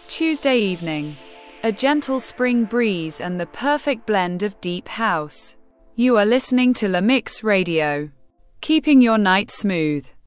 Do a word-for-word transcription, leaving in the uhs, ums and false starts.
Tuesday evening. A gentle spring breeze and the perfect blend of deep house. You are listening to La Mix Radio, keeping your night smooth.